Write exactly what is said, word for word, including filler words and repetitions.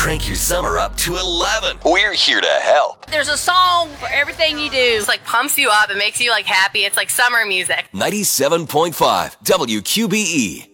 crank your summer up to eleven. We're here to help. There's a song for everything you do. It's like pumps you up. It makes you like happy. It's like summer music. ninety-seven point five W Q B E.